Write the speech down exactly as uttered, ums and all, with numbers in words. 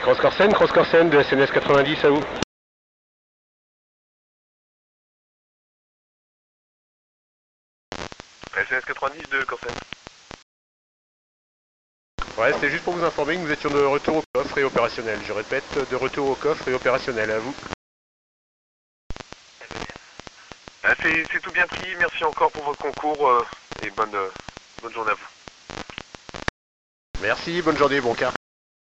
Cross Corsen, Cross Corsen de S N S quatre-vingt-dix à vous. S N S quatre-vingt-dix de Corsen. Ouais, c'était juste pour vous informer que nous étions de retour au coffre et opérationnel. Je répète, de retour au coffre et opérationnel. À vous. Ah, c'est tout bien pris, merci encore pour votre concours euh, et bonne, euh, bonne journée à vous. Merci, bonne journée, bon quart.